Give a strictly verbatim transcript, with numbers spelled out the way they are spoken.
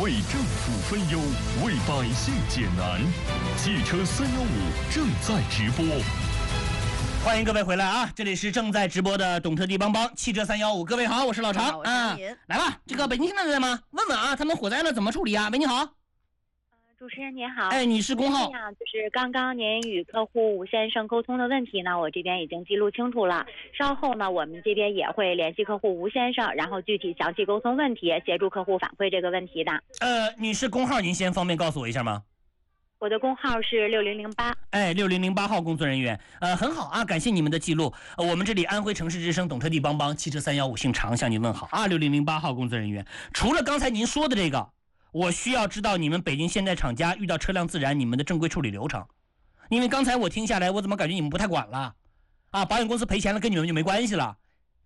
为政府分忧，为百姓解难。汽车三幺五正在直播。 欢迎各位回来啊！这里是正在直播的懂车帝帮帮汽车三幺五，各位好，我是老常啊。来吧，这个北京现在在吗？问问啊，他们火灾了怎么处理啊？喂，你好。 主持人您好， 哎，女士工号。 这样就是刚刚您与客户吴先生沟通的问题呢，我这边已经记录清楚了。稍后呢，我们这边也会联系客户吴先生，然后具体详细沟通问题，协助客户反馈这个问题的。 呃，女士工号，您先方便告诉我一下吗？ 我的工号是六零零八。 哎，六零零八号工作人员，呃，很好啊，感谢你们的记录。呃、我们这里安徽城市之声懂车帝帮帮汽车三幺五姓常向您问好啊，六零零八号工作人员。除了刚才您说的这个，我需要知道你们北京现代厂家遇到车辆自燃，你们的正规处理流程。因为刚才我听下来，我怎么感觉你们不太管了？啊，保险公司赔钱了，跟你们就没关系了。